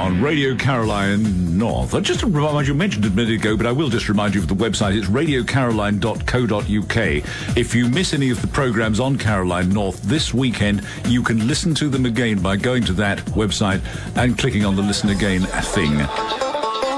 on Radio Caroline North. Just to remind you, mentioned it a minute ago, but I will just remind you of the website. It's radiocaroline.co.uk. If you miss any of the programmes on Caroline North this weekend, you can listen to them again by going to that website and clicking on the Listen Again thing.